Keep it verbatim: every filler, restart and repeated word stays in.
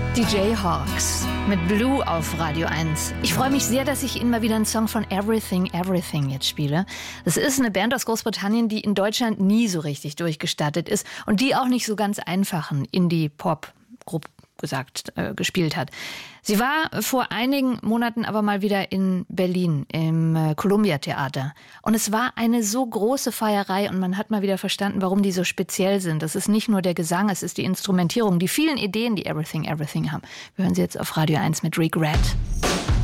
Die Jayhawks mit Blue auf Radio eins. Ich freue mich sehr, dass ich Ihnen mal wieder einen Song von Everything, Everything jetzt spiele. Das ist eine Band aus Großbritannien, die in Deutschland nie so richtig durchgestartet ist und die auch nicht so ganz einfachen Indie-Pop-Gruppen gesagt, äh, gespielt hat. Sie war vor einigen Monaten aber mal wieder in Berlin im äh, Columbia Theater. Und es war eine so große Feierei und man hat mal wieder verstanden, warum die so speziell sind. Das ist nicht nur der Gesang, es ist die Instrumentierung, die vielen Ideen, die Everything, Everything haben. Wir hören sie jetzt auf Radio eins mit Regret.